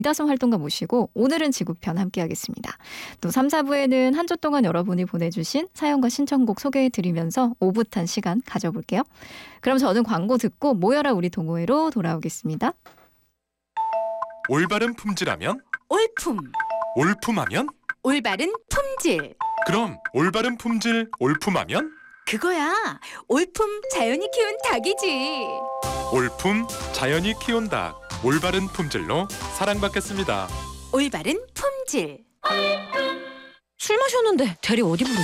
이다솜 활동가 모시고 오늘은 지구편 함께하겠습니다. 또 3, 4부에는 한 주 동안 여러분이 보내주신 사연과 신청곡 소개해드리면서 오붓한 시간 가져볼게요. 그럼 저는 광고 듣고 모여라 우리 동호회로 돌아오겠습니다. 올바른 품질하면? 올품. 올품하면? 올바른 품질. 그럼 올바른 품질 올품하면? 그거야. 올품 자연이 키운 닭이지. 올품 자연이 키운 닭. 올바른 품질로 사랑받겠습니다. 올바른 품질. 술 마셨는데 대리 어디 부르